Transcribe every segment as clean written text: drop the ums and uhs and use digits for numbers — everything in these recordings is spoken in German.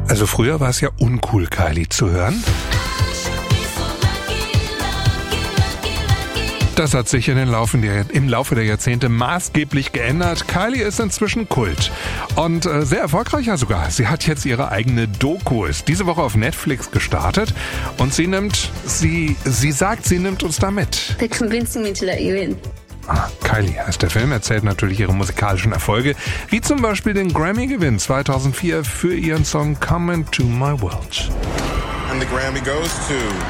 Also früher war es ja uncool, Kylie zu hören. Das hat sich im Laufe der Jahrzehnte maßgeblich geändert. Kylie ist inzwischen Kult und sehr erfolgreicher sogar. Sie hat jetzt ihre eigene Doku, ist diese Woche auf Netflix gestartet und sie sagt, sie nimmt uns da mit. They're convincing me to let you in. Kylie heißt der Film, erzählt natürlich ihre musikalischen Erfolge, wie zum Beispiel den Grammy-Gewinn 2004 für ihren Song Come Into My World. And the Grammy goes to...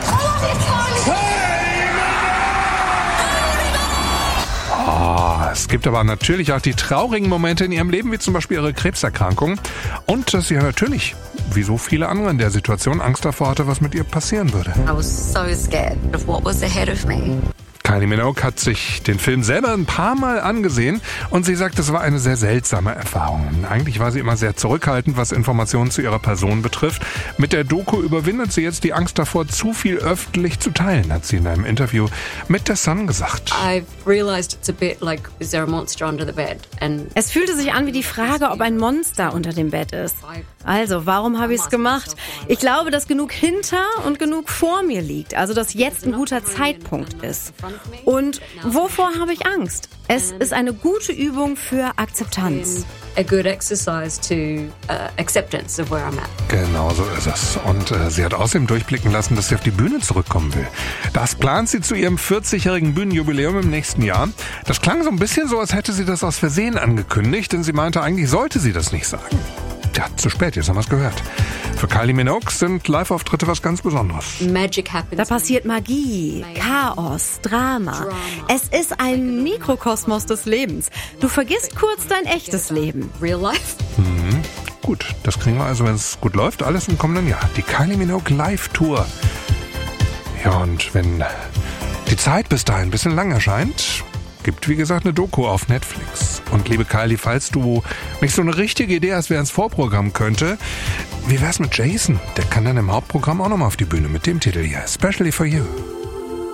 Es gibt aber natürlich auch die traurigen Momente in ihrem Leben, wie zum Beispiel ihre Krebserkrankung. Und dass sie ja natürlich, wie so viele andere in der Situation, Angst davor hatte, was mit ihr passieren würde. I was so scared of what was ahead of me. Kylie Minogue hat sich den Film selber ein paar Mal angesehen und sie sagt, es war eine sehr seltsame Erfahrung. Eigentlich war sie immer sehr zurückhaltend, was Informationen zu ihrer Person betrifft. Mit der Doku überwindet sie jetzt die Angst davor, zu viel öffentlich zu teilen, hat sie in einem Interview mit The Sun gesagt. Es fühlte sich an wie die Frage, ob ein Monster unter dem Bett ist. Also, warum habe ich es gemacht? Ich glaube, dass genug hinter und genug vor mir liegt. Also, dass jetzt ein guter Zeitpunkt ist. Und wovor habe ich Angst? Es ist eine gute Übung für Akzeptanz. A good exercise to acceptance of where I'm at. Genau so ist es. Und sie hat außerdem durchblicken lassen, dass sie auf die Bühne zurückkommen will. Das plant sie zu ihrem 40-jährigen Bühnenjubiläum im nächsten Jahr. Das klang so ein bisschen so, als hätte sie das aus Versehen angekündigt, denn sie meinte, eigentlich sollte sie das nicht sagen. Tja, zu spät, jetzt haben wir es gehört. Für Kylie Minogue sind Live-Auftritte was ganz Besonderes. Magic happens. Da passiert Magie, Chaos, Drama. Es ist ein Mikrokosmos des Lebens. Du vergisst kurz dein echtes Leben. Real life. Gut, das kriegen wir also, wenn es gut läuft, alles im kommenden Jahr. Die Kylie Minogue Live-Tour. Ja, und wenn die Zeit bis dahin ein bisschen lang erscheint, gibt, wie gesagt, eine Doku auf Netflix. Und liebe Kylie, falls du nicht so eine richtige Idee hast, wer ins Vorprogramm könnte, wie wär's mit Jason? Der kann dann im Hauptprogramm auch nochmal auf die Bühne mit dem Titel hier, Especially for You.